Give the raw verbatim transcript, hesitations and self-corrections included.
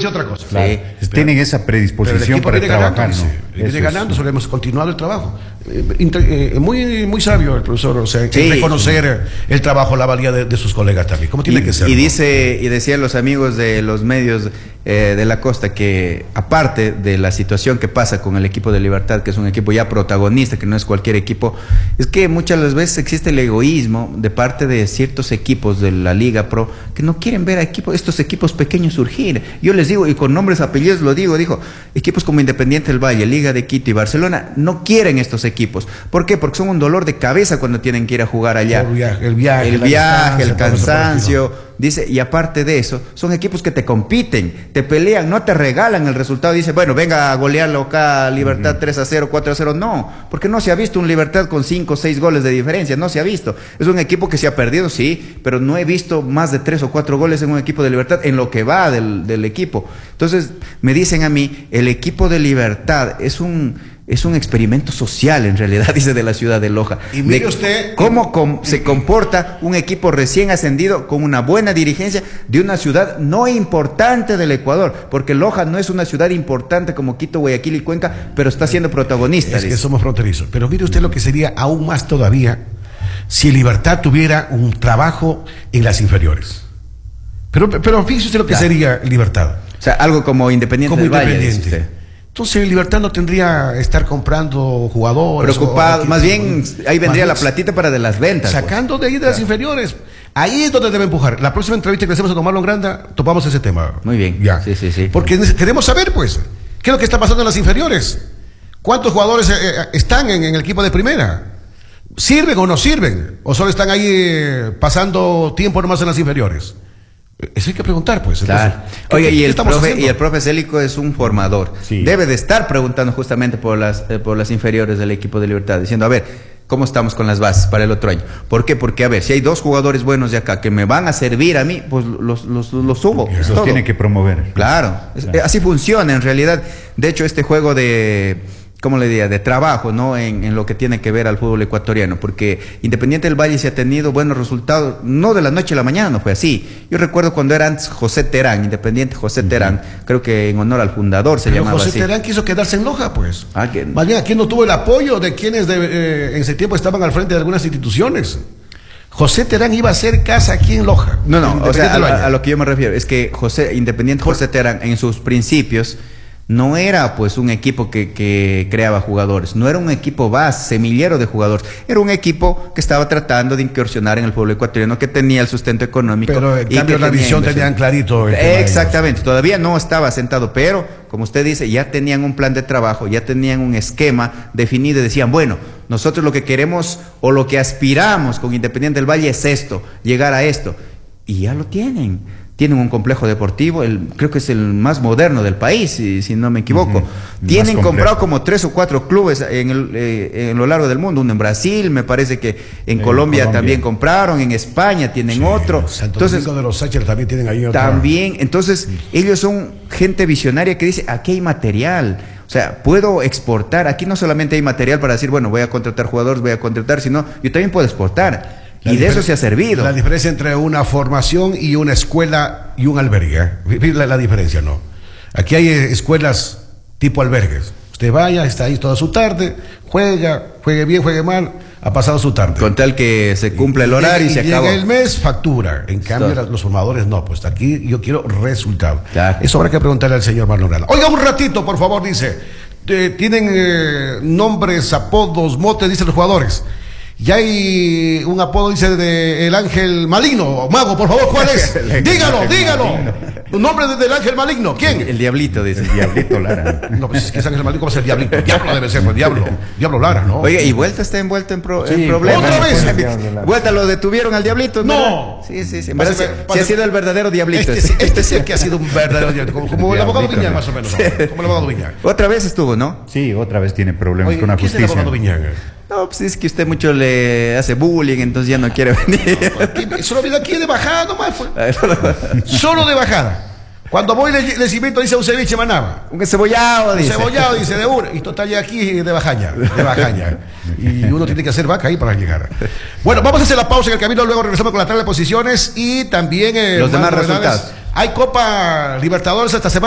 decir otra cosa. Claro. Sí. Pero, tienen esa predisposición para trabajar, ganando, ¿no? Viene Eso ganando, es. solo hemos continuado el trabajo. Eh, muy, muy sabio el profesor, o sea, sí. reconocer el trabajo, la valía de, de sus colegas también, como tiene y, que ser. Y ¿no? dice, y decían los amigos de los medios eh, de la costa que aparte de la situación que pasa con el equipo de Libertad, que es un equipo ya protagonista, que no es cualquier equipo, es que muchas las veces existe el egoísmo de parte de ciertos equipos de la Liga Pro que no quieren ver a equipos, estos equipos pequeños surgir. Yo les digo, y con nombres, apellidos lo digo, dijo, equipos como Independiente del Valle, Liga de Quito y Barcelona no quieren estos equipos. ¿Por qué? Porque son un dolor de cabeza cuando tienen que ir a jugar allá. El viaje, el, viaje, el, viaje, el cansancio. Todo Dice, y aparte de eso, son equipos que te compiten, te pelean, no te regalan el resultado. Dice, bueno, venga a golearlo acá, Libertad uh-huh. tres a cero, cuatro a cero. No, porque no se ha visto un Libertad con cinco o seis goles de diferencia, no se ha visto. Es un equipo que se ha perdido, sí, pero no he visto más de tres o cuatro goles en un equipo de Libertad en lo que va del, del equipo. Entonces, me dicen a mí, el equipo de Libertad es un... es un experimento social, en realidad, dice, de la ciudad de Loja. Y mire de usted... ¿Cómo com se comporta un equipo recién ascendido con una buena dirigencia de una ciudad no importante del Ecuador? Porque Loja no es una ciudad importante como Quito, Guayaquil y Cuenca, pero está siendo protagonista. Es dice. que somos fronterizos. Pero mire usted lo que sería aún más todavía si Libertad tuviera un trabajo en las inferiores. Pero, pero fíjese usted lo que claro. sería Libertad. O sea, algo como Independiente como del Valle, Independiente. dice usted. Entonces Libertad no tendría estar comprando jugadores. Preocupado, más bien ahí vendría la platita para de las ventas. Sacando pues. de ahí de claro. las inferiores. Ahí es donde debe empujar. La próxima entrevista que hacemos a don Marlon Granda, topamos ese tema. Muy bien. Ya. Sí, sí, sí. Porque queremos saber, pues, qué es lo que está pasando en las inferiores. ¿Cuántos jugadores eh, están en, en el equipo de primera? ¿Sirven o no sirven? ¿O solo están ahí eh, pasando tiempo nomás en las inferiores? Eso hay que preguntar, pues. Claro. Entonces, Oye, ¿qué, y, qué el profe, haciendo? y el profe Célico es un formador. Sí. Debe de estar preguntando justamente por las, eh, por las inferiores del equipo de Libertad, diciendo, a ver, ¿cómo estamos con las bases para el otro año? ¿Por qué? Porque, a ver, si hay dos jugadores buenos de acá que me van a servir a mí, pues los, los, los subo. Los todo. Tiene que promover. Claro. Claro. Es, así funciona en realidad. De hecho, este juego de... ¿cómo le diría? De trabajo, ¿no? En, en lo que tiene que ver al fútbol ecuatoriano, porque Independiente del Valle se ha tenido buenos resultados, no de la noche a la mañana, no fue así. Yo recuerdo cuando era antes José Terán, Independiente José Terán, uh-huh. creo que en honor al fundador se Pero llamaba José así. José Terán quiso quedarse en Loja, pues. Ah, que... Más bien aquí no tuvo el apoyo de quienes de, eh, en ese tiempo estaban al frente de algunas instituciones. José Terán iba a hacer casa aquí en Loja. No, no, o sea, a, a lo que yo me refiero es que José, Independiente José Terán, en sus principios, no era pues un equipo que, que creaba jugadores, no era un equipo base, semillero de jugadores, era un equipo que estaba tratando de incursionar en el pueblo ecuatoriano, que tenía el sustento económico. Pero en y cambio que la tenía visión inversión. tenían clarito. Exactamente, todavía no estaba asentado, pero como usted dice, ya tenían un plan de trabajo, ya tenían un esquema definido y decían, bueno, nosotros lo que queremos o lo que aspiramos con Independiente del Valle es esto, llegar a esto, y ya lo tienen. Tienen un complejo deportivo, el, creo que es el más moderno del país, si, si no me equivoco. Uh-huh. Tienen comprado como tres o cuatro clubes en, el, eh, en lo largo del mundo. Uno en Brasil, me parece que en, en Colombia, Colombia también compraron, en España tienen sí, otro. Santo entonces, Domingo de los Sácher también tienen ahí otro. También, entonces, sí. ellos son gente visionaria que dice, aquí hay material. O sea, puedo exportar. Aquí no solamente hay material para decir, bueno, voy a contratar jugadores, voy a contratar, sino yo también puedo exportar. La y de eso se ha servido. La diferencia entre una formación y una escuela y un albergue. ¿eh? La, la diferencia, ¿no? Aquí hay escuelas tipo albergues. Usted vaya, está ahí toda su tarde, juega, juegue bien, juegue mal, ha pasado su tarde. Con tal que se cumpla el horario y, y, y se acabó. Llega el mes, factura. En cambio, la, los formadores no. Pues aquí yo quiero resultado. Claro. Eso habrá que preguntarle al señor Marlon Granda. Oiga, un ratito, por favor, dice. Eh, tienen eh, nombres, apodos, motes, dicen los jugadores. Y hay un apodo, dice, de el ángel maligno. Mago, por favor, ¿cuál es? dígalo, dígalo. Un nombre de, del ángel maligno. ¿Quién? El, el diablito, dice. El diablito Lara. No, pues es que es ángel maligno, ¿cómo es el diablito? Diablo debe ser, pues diablo. Diablo Lara, ¿no? Oye, y Vuelta está envuelto en, pro, sí, en problemas. ¿Otra vez? Vuelta, lo detuvieron al diablito. No. ¿Verdad? Sí, sí, sí. Pase, sí, pase, sí ha sido el verdadero diablito. Este, este sí que ha sido un verdadero diablito. Como, como el abogado Viñán, más o menos. Sí. ¿no? Como el abogado Viñán. Otra vez estuvo, ¿no? Sí, otra vez tiene problemas Oye, con la ¿quién justicia. es el abogado Viñán? No, pues es que usted mucho le hace bullying, entonces ya no quiere venir. No, aquí, solo viene aquí de bajada nomás. Fue. Solo de bajada. Cuando voy les, les invito, dice un ceviche manaba. Un cebollado, dice. Un cebollado, dice, de una. Y total ya aquí de bajaña, de bajaña. Y uno tiene que hacer vaca ahí para llegar. Bueno, vamos a hacer la pausa en el camino, luego regresamos con la tabla de posiciones y también... Eh, los demás resultados. Hay Copa Libertadores esta semana.